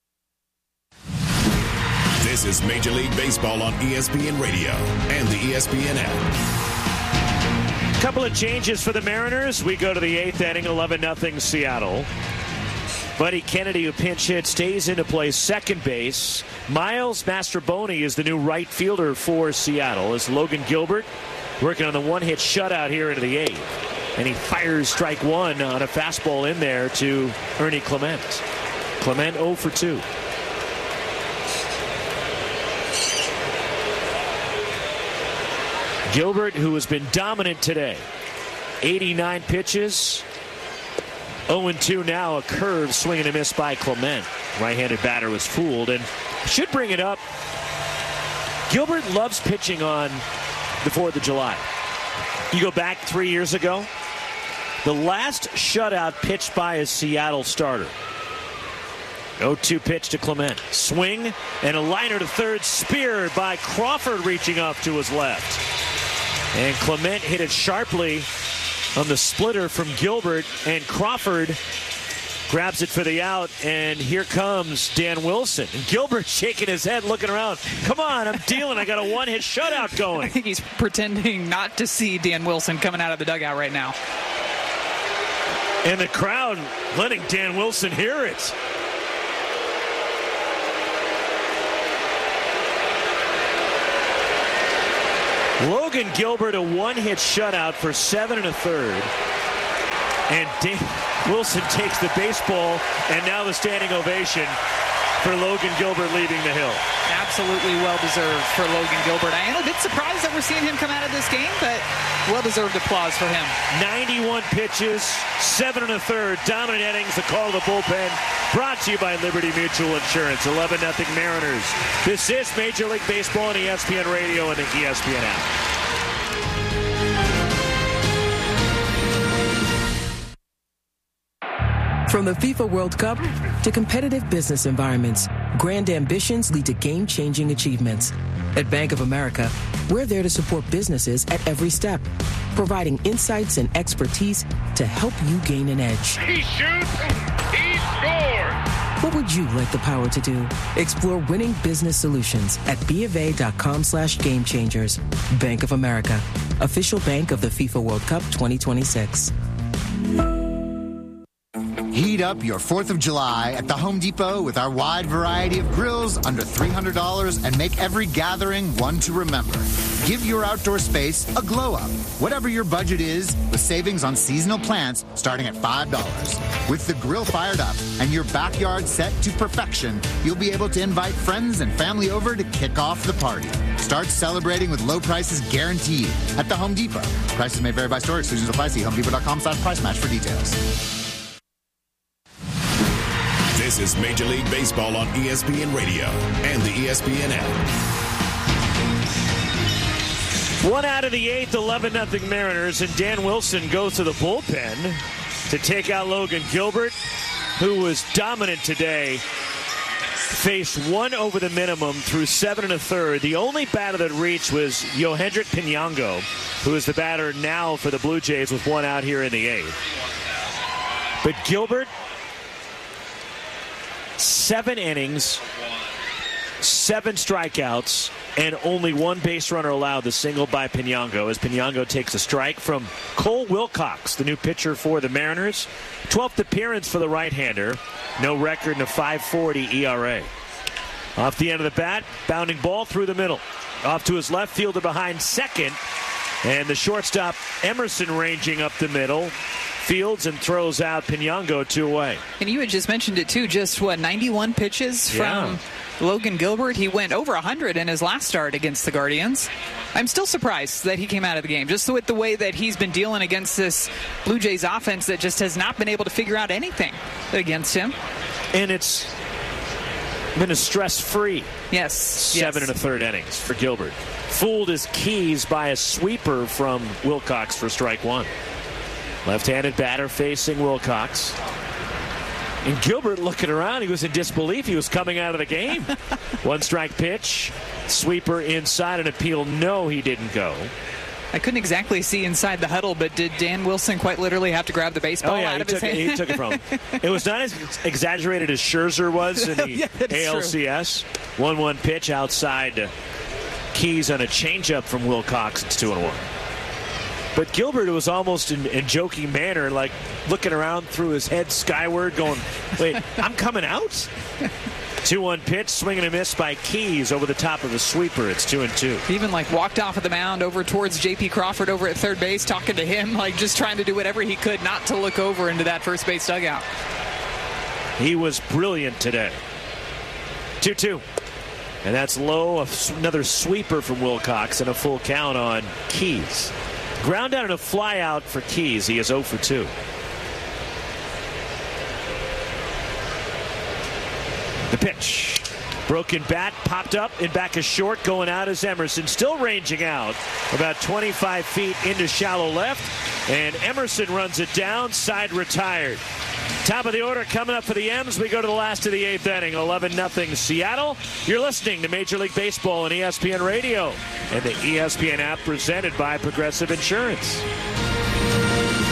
This is Major League Baseball on E S P N Radio and the E S P N app. Couple of changes for the Mariners. We go to the eighth inning, eleven nothing Seattle. Buddy Kennedy, who pinch hit, stays in to play second base. Miles Mastrobuoni is the new right fielder for Seattle, as Logan Gilbert working on the one-hit shutout here into the eighth. And he fires strike one on a fastball in there to Ernie Clement. Clement oh for two. Gilbert, who has been dominant today, eighty-nine pitches, oh and two now, a curve swing and a miss by Clement. Right-handed batter was fooled, and should bring it up. Gilbert loves pitching on the fourth of July. You go back three years ago, the last shutout pitched by a Seattle starter. oh two pitch to Clement. Swing and a liner to third, speared by Crawford reaching up to his left. And Clement hit it sharply on the splitter from Gilbert, and Crawford grabs it for the out, and here comes Dan Wilson. And Gilbert shaking his head, looking around. Come on, I'm dealing. I got a one-hit shutout going. I think he's pretending not to see Dan Wilson coming out of the dugout right now. And the crowd letting Dan Wilson hear it. Logan Gilbert, a one-hit shutout for seven and a third. And Dan Wilson takes the baseball, and now the standing ovation for Logan Gilbert leaving the hill. Absolutely well-deserved for Logan Gilbert. I am a bit surprised that we're seeing him come out of this game, but well-deserved applause for him. ninety-one pitches, seven and a third, dominant innings, the call of the bullpen. Brought to you by Liberty Mutual Insurance, eleven nothing Mariners. This is Major League Baseball on E S P N Radio and the E S P N app. From the FIFA World Cup to competitive business environments, grand ambitions lead to game-changing achievements. At Bank of America, we're there to support businesses at every step, providing insights and expertise to help you gain an edge. He shoots, he scores! What would you like the power to do? Explore winning business solutions at BofA.com slash game changers. Bank of America, official bank of the FIFA World Cup twenty twenty-six. Heat up your fourth of July at the Home Depot with our wide variety of grills under three hundred dollars and make every gathering one to remember. Give your outdoor space a glow up. Whatever your budget is, with savings on seasonal plants starting at five dollars. With the grill fired up and your backyard set to perfection, you'll be able to invite friends and family over to kick off the party. Start celebrating with low prices guaranteed at the Home Depot. Prices may vary by store. Exclusions apply. See homedepot.com slash price match for details. This is Major League Baseball on E S P N Radio and the E S P N app. One out of the eighth, eleven nothing Mariners, and Dan Wilson goes to the bullpen to take out Logan Gilbert, who was dominant today. Faced one over the minimum through seven and a third. The only batter that reached was Yohendrick Pinango, who is the batter now for the Blue Jays with one out here in the eighth. But Gilbert, seven innings, seven strikeouts, and only one base runner allowed, the single by Pinango, as Pinango takes a strike from Cole Wilcox, the new pitcher for the Mariners. twelfth appearance for the right-hander. No record in a five forty E R A. Off the end of the bat, bounding ball through the middle. Off to his left, fielder behind second. And the shortstop, Emerson, ranging up the middle. Fields and throws out Pinango two away. And you had just mentioned it too, just what, ninety-one pitches Yeah. from Logan Gilbert. He went over one hundred in his last start against the Guardians. I'm still surprised that he came out of the game, just with the way that he's been dealing against this Blue Jays offense that just has not been able to figure out anything against him. And it's been a stress-free yes seven yes. and a third innings for Gilbert. Fooled his keys by a sweeper from Wilcox for strike one. Left-handed batter facing Wilcox. And Gilbert looking around, he was in disbelief. He was coming out of the game. One strike pitch. Sweeper inside, an appeal. No, he didn't go. I couldn't exactly see inside the huddle, but did Dan Wilson quite literally have to grab the baseball oh, yeah, out he of his took hand? It, he took it from him. It was not as exaggerated as Scherzer was in the yeah, A L C S. one one pitch outside to Keys on a changeup from Wilcox. It's two and one. But Gilbert, it was almost in a joking manner, like looking around through his head skyward, going, wait, I'm coming out? two one pitch, swing and a miss by Keys over the top of the sweeper. It's two and two. He even like walked off of the mound over towards J P Crawford over at third base, talking to him, like just trying to do whatever he could not to look over into that first base dugout. He was brilliant today. two two. And that's low. Another sweeper from Wilcox and a full count on Keys. Ground out and a fly out for Keys. He is oh for two. The pitch. Broken bat, popped up and back is short. Going out is Emerson. Still ranging out about twenty-five feet into shallow left. And Emerson runs it down. Side retired. Top of the order coming up for the M's. We go to the last of the eighth inning. eleven nothing Seattle. You're listening to Major League Baseball on E S P N Radio and the E S P N app, presented by Progressive Insurance.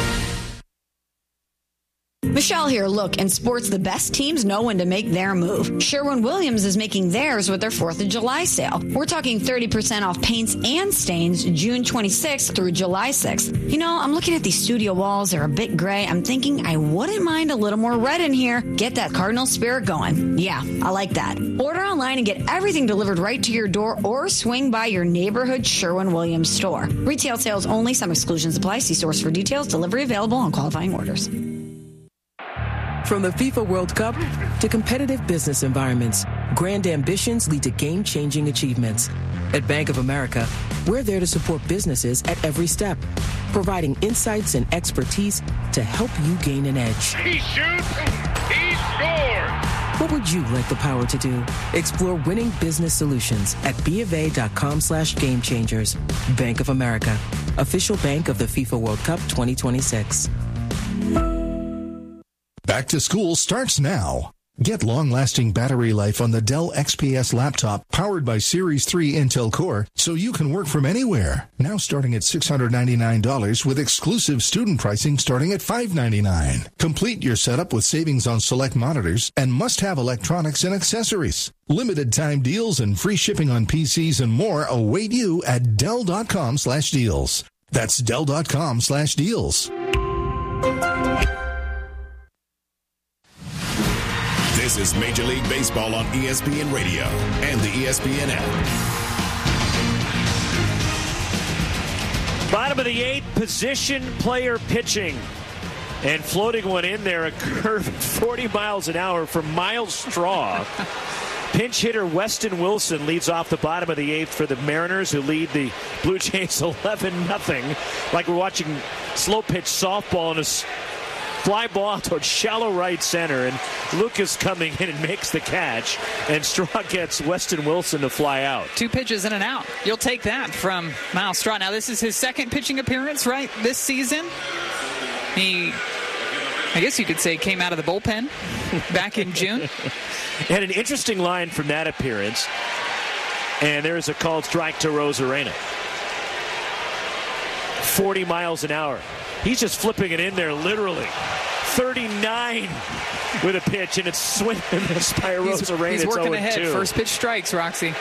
Michelle here. Look, in sports, the best teams know when to make their move. Sherwin-Williams is making theirs with their fourth of July sale. We're talking thirty percent off paints and stains June twenty-sixth through July sixth. You know, I'm looking at these studio walls. They're a bit gray. I'm thinking I wouldn't mind a little more red in here. Get that Cardinal spirit going. Yeah, I like that. Order online and get everything delivered right to your door or swing by your neighborhood Sherwin-Williams store. Retail sales only. Some exclusions apply. See source for details. Delivery available on qualifying orders. From the FIFA World Cup to competitive business environments, grand ambitions lead to game-changing achievements. At Bank of America, we're there to support businesses at every step, providing insights and expertise to help you gain an edge. He shoots, he scores! What would you like the power to do? Explore winning business solutions at BofA.com slash game changers. Bank of America, official bank of the FIFA World Cup twenty twenty-six. Back to school starts now. Get long-lasting battery life on the Dell X P S laptop powered by Series three Intel Core so you can work from anywhere. Now starting at six hundred ninety-nine dollars with exclusive student pricing starting at five hundred ninety-nine dollars. Complete your setup with savings on select monitors and must-have electronics and accessories. Limited time deals and free shipping on P Cs and more await you at Dell.com slash deals. That's Dell.com slash deals. This is Major League Baseball on E S P N Radio and the E S P N app. Bottom of the eighth, position player pitching. And floating one in there, a curve at forty miles an hour from Miles Straw. Pinch hitter Weston Wilson leads off the bottom of the eighth for the Mariners, who lead the Blue Jays eleven nothing. Like we're watching slow pitch softball in a fly ball towards shallow right center, and Lucas coming in and makes the catch, and Straw gets Weston Wilson to fly out. Two pitches in and out. You'll take that from Miles Straw. Now, this is his second pitching appearance, right, this season. He, I guess you could say, came out of the bullpen back in June. Had an interesting line from that appearance, and there's a called strike to Rosarena. forty miles an hour. He's just flipping it in there, literally. thirty-nine with a pitch, and it's swing and miss by Rosarena. He's, he's working ahead. First pitch strikes, Roxy.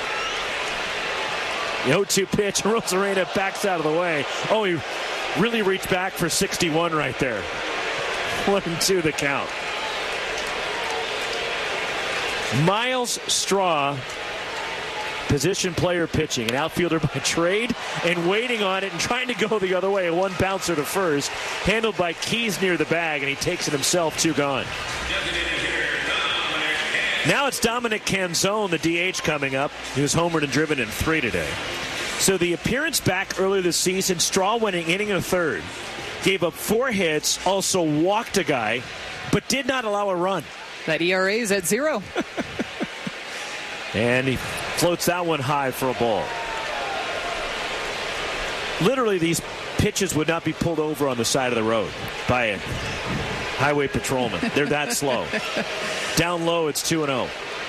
The oh two pitch, Rosarena backs out of the way. Oh, he really reached back for sixty-one right there. One and two the count. Miles Straw, position player pitching, an outfielder by trade, and waiting on it and trying to go the other way. A one bouncer to first, handled by Keys near the bag, and he takes it himself, two gone. Now it's Dominic Canzone, the D H, coming up. He was homered and driven in three today. So the appearance back earlier this season, Straw went an inning and a third. Gave up four hits, also walked a guy, but did not allow a run. That E R A is at zero. And he floats that one high for a ball. Literally, these pitches would not be pulled over on the side of the road by a highway patrolman. They're that slow. Down low, it's two and oh.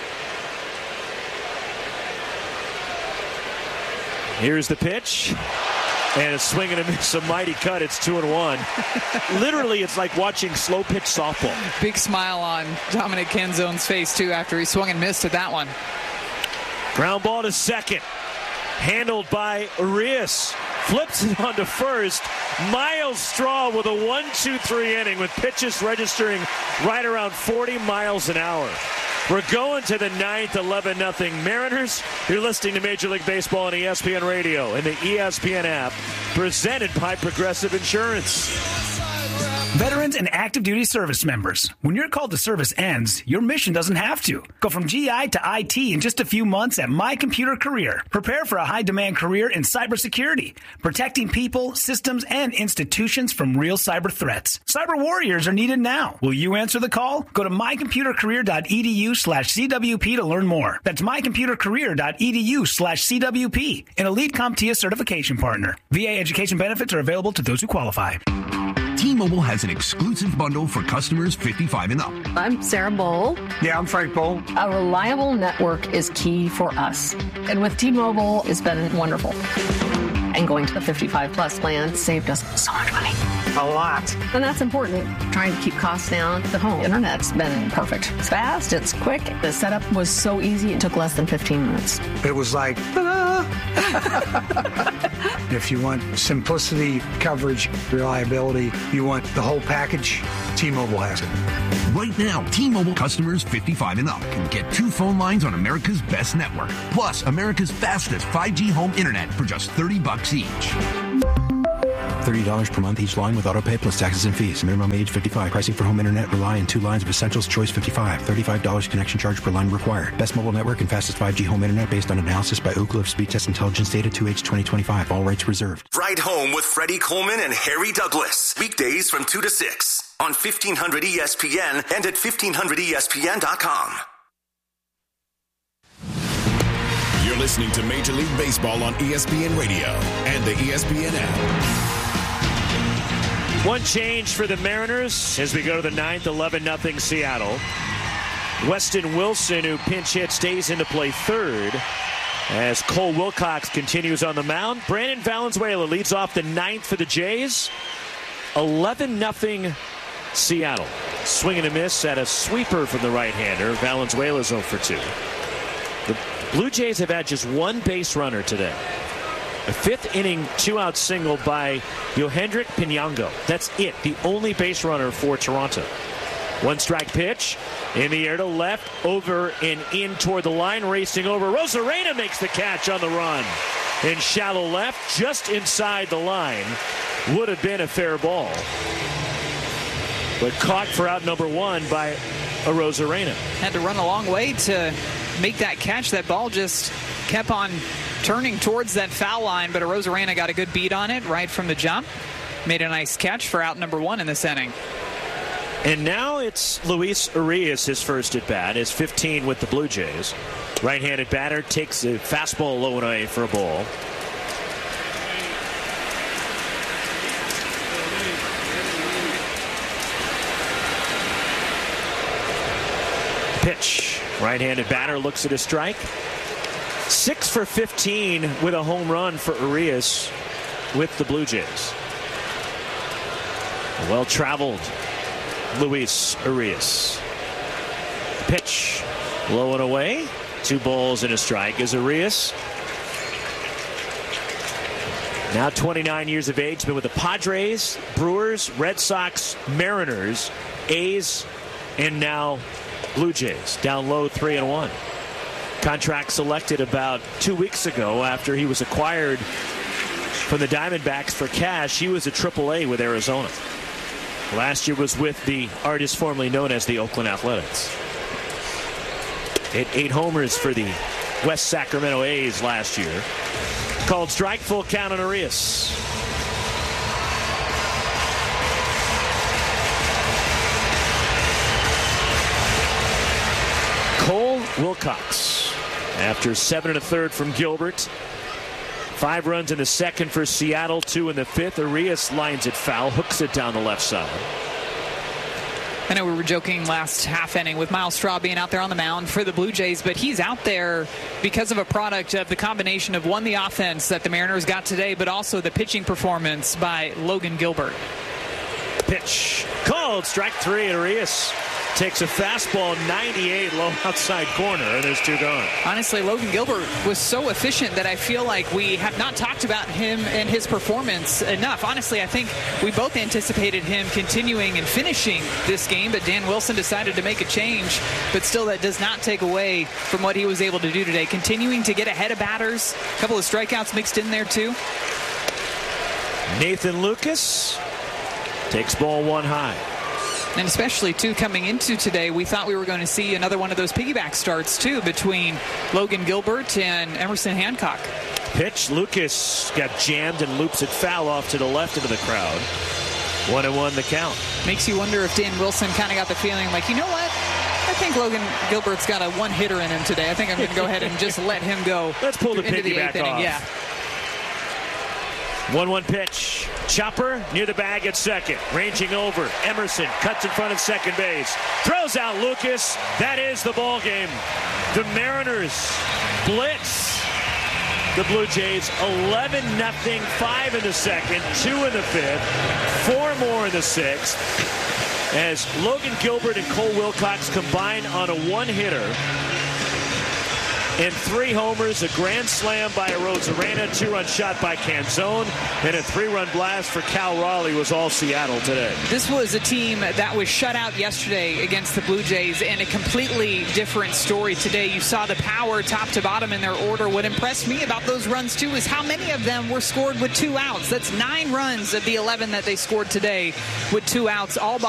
Here's the pitch. And a swing and a miss, a mighty cut. It's two and one. Literally, it's like watching slow pitch softball. Big smile on Dominic Canzone's face, too, after he swung and missed at that one. Ground ball to second. Handled by Arias. Flips it onto first. Miles Straw with a one two three inning with pitches registering right around forty miles an hour. We're going to the ninth, eleven nothing Mariners. You're listening to Major League Baseball on E S P N Radio and the E S P N app, presented by Progressive Insurance. Veterans and active duty service members, when your call to service ends, your mission doesn't have to. Go from G I to I T in just a few months at My Computer Career. Prepare for a high-demand career in cybersecurity, protecting people, systems, and institutions from real cyber threats. Cyber warriors are needed now. Will you answer the call? Go to mycomputercareer.edu slash CWP to learn more. That's mycomputercareer.edu slash CWP, an Elite CompTIA certification partner. V A education benefits are available to those who qualify. T-Mobile has an exclusive bundle for customers fifty-five and up. I'm Sarah Bowl. Yeah, I'm Frank Bowl. A reliable network is key for us. And with T-Mobile, it's been wonderful. And going to the fifty-five plus plan saved us so much money. a lot. And that's important. Trying to keep costs down. The home internet's been perfect. It's fast, it's quick. The setup was so easy, it took less than fifteen minutes. It was like, ta-da! If you want simplicity, coverage, reliability, you want the whole package, T-Mobile has it. Right now, T-Mobile customers fifty-five and up can get two phone lines on America's best network, plus America's fastest five G home internet for just thirty bucks each. thirty dollars per month each line with autopay plus taxes and fees. Minimum age fifty-five. Pricing for home internet rely on two lines of Essentials. Choice fifty-five. thirty-five dollars connection charge per line required. Best mobile network and fastest five G home internet based on analysis by Oak Cliff Speed Test Intelligence Data two H twenty twenty-five. All rights reserved. Ride Home with Freddie Coleman and Harry Douglas. Weekdays from two to six on fifteen hundred E S P N and at fifteen hundred E S P N dot com. You're listening to Major League Baseball on E S P N Radio and the E S P N app. One change for the Mariners as we go to the ninth, eleven nothing Seattle. Weston Wilson, who pinch hit, stays into play third as Cole Wilcox continues on the mound. Brandon Valenzuela leads off the ninth for the Jays. eleven nothing Seattle. Swing and a miss at a sweeper from the right-hander. Valenzuela's oh for two. The Blue Jays have had just one base runner today. A fifth inning two-out single by Yohendrick Pinango. That's it. The only base runner for Toronto. One strike pitch in the air to left, over and in toward the line, racing over. Rosarena makes the catch on the run. In shallow left, just inside the line. Would have been a fair ball. But caught for out number one by a Rosarena. Had to run a long way to make that catch. That ball just kept on turning towards that foul line, but Rosarena got a good beat on it right from the jump. Made a nice catch for out number one in this inning. And now it's Luis Urias, his first at bat, his fifteen with the Blue Jays. Right-handed batter takes a fastball low and away for a ball. Pitch. Right-handed batter looks at a strike. Six for fifteen with a home run for Urias with the Blue Jays. Well-traveled Luis Urias. Pitch. Low and away. Two balls and a strike as Urias, now twenty-nine years of age, been with the Padres, Brewers, Red Sox, Mariners, A's, and now Blue Jays. Down low, three and one. Contract selected about two weeks ago after he was acquired from the Diamondbacks for cash. He was a triple A with Arizona. Last year was with the artist formerly known as the Oakland Athletics. Hit eight homers for the West Sacramento A's last year. Called strike, full count on Urias. Cole Wilcox, after seven and a third from Gilbert. Five runs in the second for Seattle, two in the fifth. Urias lines it foul, hooks it down the left side. I know we were joking last half inning with Miles Straw being out there on the mound for the Blue Jays, but he's out there because of a product of the combination of, one, the offense that the Mariners got today, but also the pitching performance by Logan Gilbert. Pitch. Called strike three, and Urias takes a fastball ninety-eight low outside corner, and there's two gone. Honestly, Logan Gilbert was so efficient that I feel like we have not talked about him and his performance enough. Honestly, I think we both anticipated him continuing and finishing this game, but Dan Wilson decided to make a change. But still, that does not take away from what he was able to do today. Continuing to get ahead of batters. A couple of strikeouts mixed in there, too. Nathan Lucas takes ball one high. And especially, too, coming into today, we thought we were going to see another one of those piggyback starts, too, between Logan Gilbert and Emerson Hancock. Pitch. Lucas got jammed and loops it foul off to the left into the crowd. One and one the count. Makes you wonder if Dan Wilson kind of got the feeling like, you know what? I think Logan Gilbert's got a one-hitter in him today. I think I'm going to go ahead and just let him go. Let's pull the into the piggyback eighth inning. off. Yeah. one one pitch. Chopper near the bag at second. Ranging over. Emerson cuts in front of second base. Throws out Lucas. That is the ball game. The Mariners blitz. the Blue Jays eleven nothing, five in the second, two in the fifth, four more in the sixth, as Logan Gilbert and Cole Wilcox combine on a one-hitter. And three homers, a grand slam by Arozarena, two-run shot by Canzone, and a three-run blast for Cal Raleigh was all Seattle today. This was a team that was shut out yesterday against the Blue Jays, and a completely different story today. You saw the power top to bottom in their order. What impressed me about those runs, too, is how many of them were scored with two outs. That's nine runs of the eleven that they scored today with two outs, all by